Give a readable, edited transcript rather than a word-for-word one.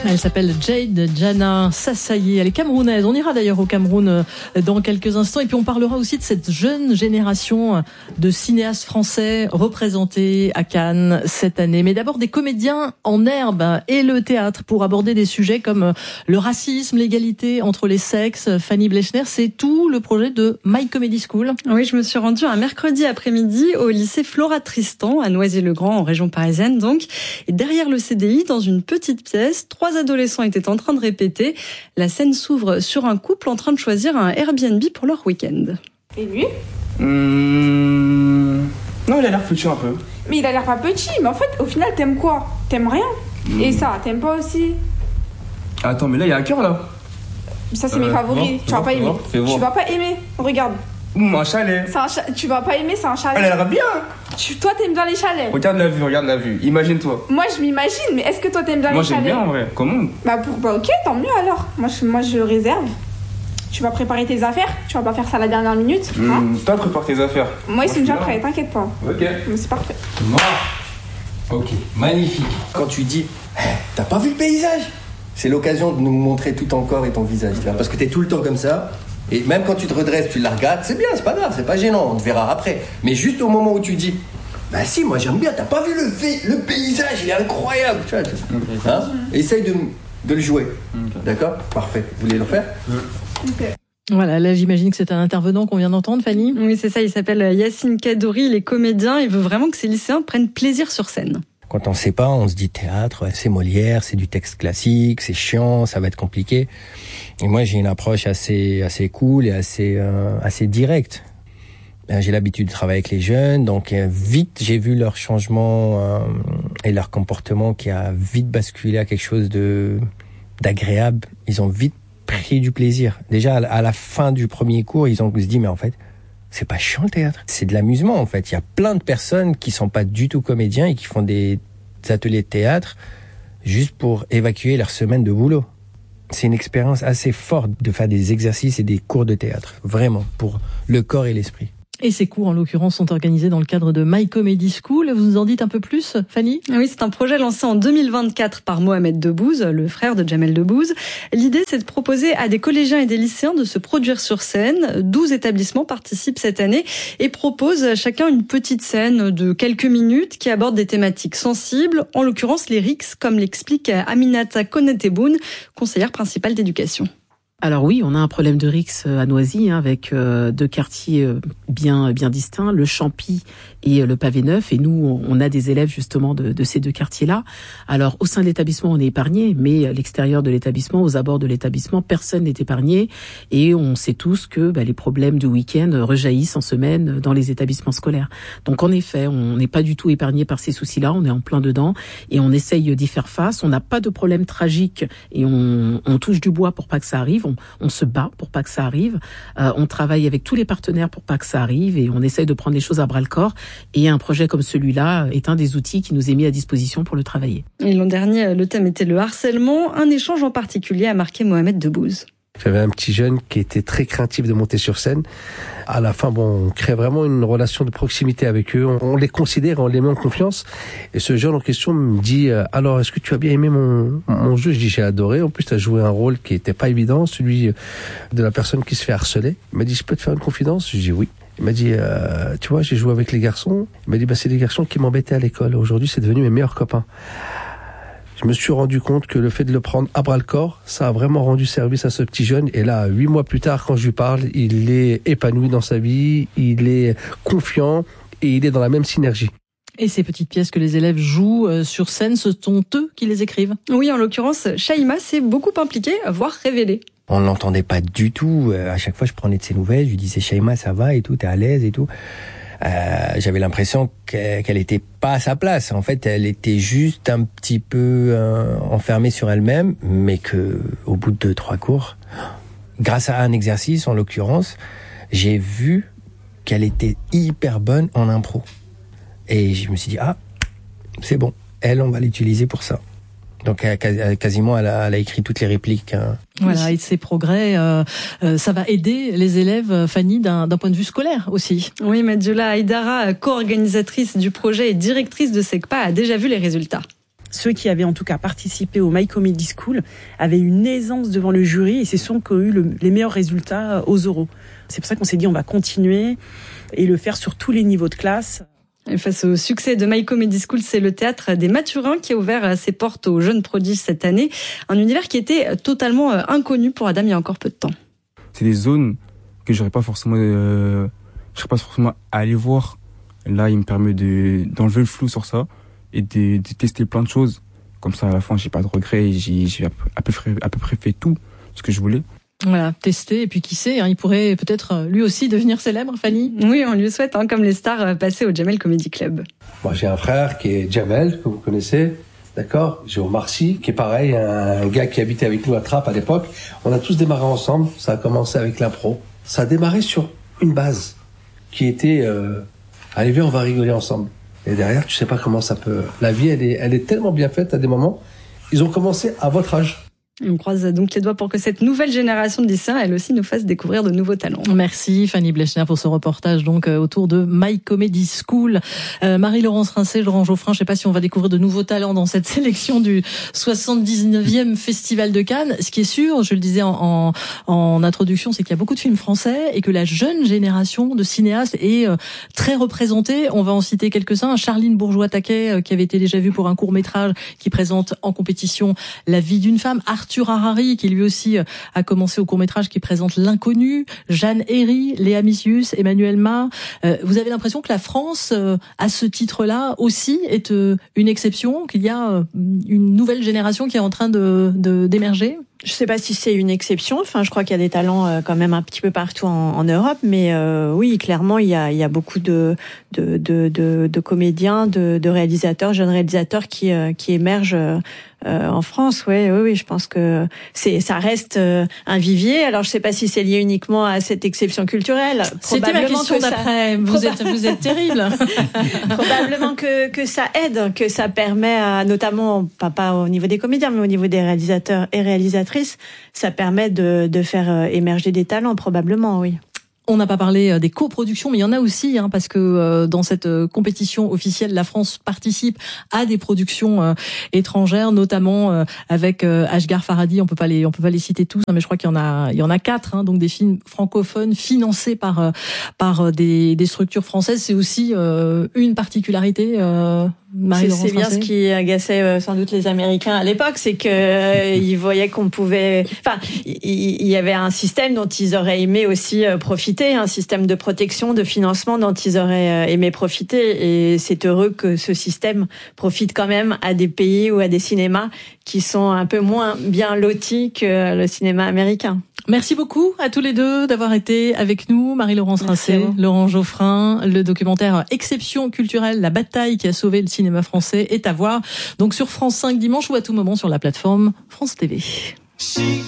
Elle s'appelle Jade Jana Sassaye. Elle est camerounaise. On ira d'ailleurs au Cameroun dans quelques instants. Et puis on parlera aussi de cette jeune génération de cinéastes français représentés à Cannes cette année. Mais d'abord des comédiens en herbe et le théâtre pour aborder des sujets comme le racisme, l'égalité entre les sexes. Fanny Blechner, c'est tout le projet de My Comedy School. Oui, je me suis rendue un mercredi après-midi au lycée Flora Tristan à Noisy-le-Grand en région parisienne donc. Et derrière le CDI, dans une petite pièce, 3 adolescents étaient en train de répéter. La scène s'ouvre sur un couple en train de choisir un Airbnb pour leur week-end. Et lui Non, il a l'air petit un peu. Mais il a l'air pas petit, mais en fait, au final, t'aimes quoi? T'aimes rien. Et ça, t'aimes pas aussi? Attends, mais là, il y a un cœur, là. Ça, c'est mes favoris. Tu vas pas aimer. Tu vas pas aimer. Regarde. Un chalet. Tu vas pas aimer, c'est un chalet. Elle a l'air bien. Toi, t'aimes bien les chalets. Regarde la vue. Imagine-toi. Moi, je m'imagine, mais est-ce que toi, t'aimes bien les chalets? Moi, j'aime bien, en vrai. Comment? Ok, tant mieux alors. Moi, je réserve. Tu vas préparer tes affaires. Tu vas pas faire ça à la dernière minute. Toi, prépare tes affaires. Moi, ils sont déjà prêts, t'inquiète pas. Ok. Mais c'est parfait. Ok, magnifique. Quand tu dis, t'as pas vu le paysage? C'est l'occasion de nous montrer tout ton corps et ton visage, tu vois, parce que t'es tout le temps comme ça. Et même quand tu te redresses, tu la regardes, c'est bien, c'est pas grave, c'est pas gênant, on te verra après. Mais juste au moment où tu dis, bah si, moi j'aime bien, t'as pas vu le paysage, il est incroyable, tu vois. Hein? Essaye de le jouer. D'accord? Parfait. Vous voulez le faire? Voilà, là j'imagine que c'est un intervenant qu'on vient d'entendre, Fanny. Oui, c'est ça, il s'appelle Yacine Kadouri, il est comédien, il veut vraiment que ses lycéens prennent plaisir sur scène. Quand on sait pas, on se dit théâtre, c'est Molière, c'est du texte classique, c'est chiant, ça va être compliqué. Et moi, j'ai une approche assez cool et assez directe. J'ai l'habitude de travailler avec les jeunes, donc vite, j'ai vu leur changement et leur comportement qui a vite basculé à quelque chose d'agréable. Ils ont vite pris du plaisir. Déjà, à la fin du premier cours, ils ont se dit, mais en fait, c'est pas chiant le théâtre. C'est de l'amusement, en fait. Il y a plein de personnes qui sont pas du tout comédiens et qui font des ateliers de théâtre juste pour évacuer leur semaine de boulot. C'est une expérience assez forte de faire des exercices et des cours de théâtre. Vraiment, pour le corps et l'esprit. Et ces cours, en l'occurrence, sont organisés dans le cadre de My Comedy School. Vous nous en dites un peu plus, Fanny? Oui, c'est un projet lancé en 2024 par Mohamed Debbouze, le frère de Jamel Debbouze. L'idée, c'est de proposer à des collégiens et des lycéens de se produire sur scène. 12 établissements participent cette année et proposent chacun une petite scène de quelques minutes qui aborde des thématiques sensibles, en l'occurrence les RICS, comme l'explique Aminata Koneteboun, conseillère principale d'éducation. Alors oui, on a un problème de RICS à Noisy, avec 2 quartiers bien distincts, le Champy et le Pavé Neuf. Et nous, on a des élèves justement de ces 2 quartiers-là. Alors au sein de l'établissement, on est épargné, mais à l'extérieur de l'établissement, aux abords de l'établissement, personne n'est épargné. Et on sait tous que les problèmes du week-end rejaillissent en semaine dans les établissements scolaires. Donc en effet, on n'est pas du tout épargné par ces soucis-là. On est en plein dedans et on essaye d'y faire face. On n'a pas de problème tragique et on touche du bois pour pas que ça arrive. On se bat pour pas que ça arrive. On travaille avec tous les partenaires pour pas que ça arrive et on essaye de prendre les choses à bras le corps. Et un projet comme celui-là est un des outils qui nous est mis à disposition pour le travailler. Et l'an dernier, le thème était le harcèlement. Un échange en particulier a marqué Mohamed Debbouze. J'avais un petit jeune qui était très craintif de monter sur scène. À la fin, on crée vraiment une relation de proximité avec eux. On les considère, on les met en confiance. Et ce jeune en question me dit, alors, est-ce que tu as bien aimé mon jeu? Je dis, j'ai adoré. En plus, tu as joué un rôle qui était pas évident, celui de la personne qui se fait harceler. Il m'a dit, je peux te faire une confidence? Je dis oui. Il m'a dit, tu vois, j'ai joué avec les garçons. Il m'a dit, c'est les garçons qui m'embêtaient à l'école. Aujourd'hui, c'est devenu mes meilleurs copains. Je me suis rendu compte que le fait de le prendre à bras le corps, ça a vraiment rendu service à ce petit jeune. Et là, 8 mois plus tard, quand je lui parle, il est épanoui dans sa vie, il est confiant et il est dans la même synergie. Et ces petites pièces que les élèves jouent sur scène, ce sont eux qui les écrivent? Oui, en l'occurrence, Shaima s'est beaucoup impliquée, voire révélée. On ne l'entendait pas du tout. À chaque fois, je prenais de ses nouvelles. Je lui disais, Shaima, ça va et tout, t'es à l'aise et tout. J'avais l'impression qu'elle était pas à sa place. En fait, elle était juste un petit peu enfermée sur elle-même, mais que au bout de 2-3 cours, grâce à un exercice en l'occurrence, j'ai vu qu'elle était hyper bonne en impro. Et je me suis dit, c'est bon, on va l'utiliser pour ça. Donc quasiment, elle a écrit toutes les répliques. Voilà, et ces progrès, ça va aider les élèves, Fanny, d'un point de vue scolaire aussi. Oui, Madjoula Haïdara, co-organisatrice du projet et directrice de SECPA, a déjà vu les résultats. ceux qui avaient en tout cas participé au My Comedy School avaient une aisance devant le jury et c'est ceux qui ont eu les meilleurs résultats aux oraux. C'est pour ça qu'on s'est dit on va continuer et le faire sur tous les niveaux de classe. Et face au succès de My Comedy School, c'est le théâtre des Mathurins qui a ouvert ses portes aux jeunes prodiges cette année. Un univers qui était totalement inconnu pour Adam il y a encore peu de temps. C'est des zones que je serais pas forcément allé voir. Là, il me permet d'enlever le flou sur ça et de tester plein de choses. Comme ça, à la fin, j'ai pas de regrets et j'ai à peu près fait tout ce que je voulais. Voilà, tester, et puis qui sait, il pourrait peut-être lui aussi devenir célèbre, Fanny. Oui, on lui souhaite, comme les stars passées au Jamel Comedy Club. Moi, j'ai un frère qui est Jamel, que vous connaissez, d'accord. J'ai Omar Sy, qui est pareil, un gars qui habitait avec nous à Trappes à l'époque. On a tous démarré ensemble, ça a commencé avec l'impro. Ça a démarré sur une base qui était allez viens, on va rigoler ensemble. Et derrière, tu sais pas comment ça peut... La vie, elle est tellement bien faite à des moments. Ils ont commencé à votre âge. Et on croise donc les doigts pour que cette nouvelle génération de lycéens, elle aussi, nous fasse découvrir de nouveaux talents. Merci Fanny Blechner pour ce reportage donc autour de My Comedy School. Marie-Laurence Rincé, Laurent Geoffrin, je sais pas si on va découvrir de nouveaux talents dans cette sélection du 79e Festival de Cannes. Ce qui est sûr, je le disais en introduction, c'est qu'il y a beaucoup de films français et que la jeune génération de cinéastes est très représentée. On va en citer quelques-uns. Charline Bourgeois-Taquet, qui avait été déjà vue pour un court-métrage qui présente en compétition La vie d'une femme. Arthur Harari, qui lui aussi a commencé au court-métrage qui présente L'inconnu, Jeanne Herry, Léa Missius, Emmanuel Ma. Vous avez l'impression que la France, à ce titre-là, aussi est une exception, qu'il y a une nouvelle génération qui est en train d'émerger? Je sais pas si c'est une exception. Enfin, je crois qu'il y a des talents quand même un petit peu partout en Europe, mais oui, clairement, il y a beaucoup de comédiens, de réalisateurs, jeunes réalisateurs qui émergent en France. Oui, je pense que ça reste un vivier. Alors, je sais pas si c'est lié uniquement à cette exception culturelle. C'était ma question d'après. Vous êtes terrible. Probablement que ça aide, que ça permet notamment, pas au niveau des comédiens, mais au niveau des réalisateurs et réalisatrices, ça permet de faire émerger des talents, probablement, oui. On n'a pas parlé des coproductions, mais il y en a aussi, parce que dans cette compétition officielle, la France participe à des productions étrangères, notamment avec Ashghar Farhadi. On peut pas les citer tous, mais je crois qu'il y en a 4, donc des films francophones financés par des structures françaises. C'est aussi une particularité. C'est bien ce qui agaçait sans doute les Américains à l'époque, c'est que ils voyaient qu'on pouvait. Enfin, il y avait un système dont ils auraient aimé aussi profiter, un système de protection, de financement dont ils auraient aimé profiter. Et c'est heureux que ce système profite quand même à des pays ou à des cinémas qui sont un peu moins bien lotis que le cinéma américain. Merci beaucoup à tous les deux d'avoir été avec nous. Marie-Laurence Rincé, Laurent Geoffrin. Le documentaire Exception culturelle, la bataille qui a sauvé le cinéma français est à voir donc sur France 5 dimanche ou à tout moment sur la plateforme France TV.